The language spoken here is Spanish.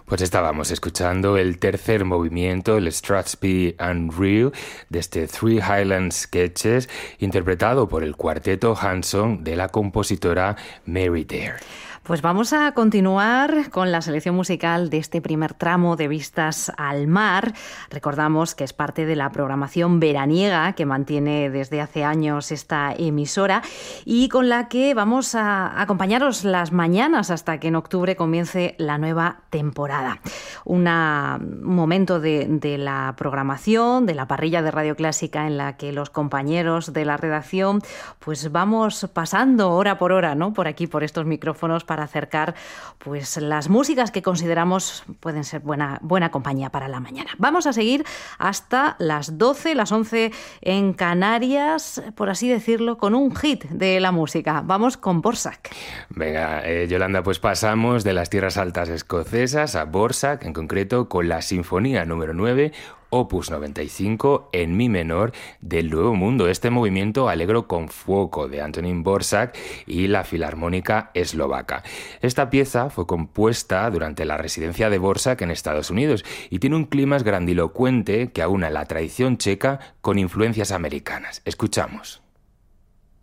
Pues estábamos escuchando el tercer movimiento, el Strathspey Unreal, de este Three Highland Sketches, interpretado por el cuarteto Hanson de la compositora Mary Dare. Pues vamos a continuar con la selección musical de este primer tramo de Vistas al Mar. Recordamos que es parte de la programación veraniega que mantiene desde hace años esta emisora y con la que vamos a acompañaros las mañanas hasta que en octubre comience la nueva temporada. Un momento de la programación, de la parrilla de Radio Clásica en la que los compañeros de la redacción pues vamos pasando hora por hora, ¿no? Por aquí, por estos micrófonos, para acercar pues las músicas que consideramos pueden ser buena compañía para la mañana. Vamos a seguir hasta las 12, las 11 en Canarias, por así decirlo, con un hit de la música. Vamos con Dvořák. Venga, Yolanda, pues pasamos de las tierras altas escocesas a Dvořák, en concreto con la Sinfonía número 9, Opus 95 en mi menor del Nuevo Mundo, este movimiento Allegro con fuoco de Antonín Dvořák y la Filarmónica Eslovaca. Esta pieza fue compuesta durante la residencia de Dvořák en Estados Unidos y tiene un clima grandilocuente que aúna la tradición checa con influencias americanas. Escuchamos.